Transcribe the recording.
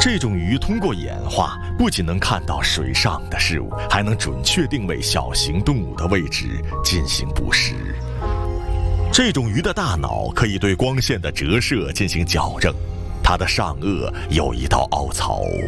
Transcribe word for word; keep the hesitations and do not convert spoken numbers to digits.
这种鱼通过演化，不仅能看到水上的事物，还能准确定位小型动物的位置，进行捕食。这种鱼的大脑可以对光线的折射进行矫正，它的上颚有一道凹槽，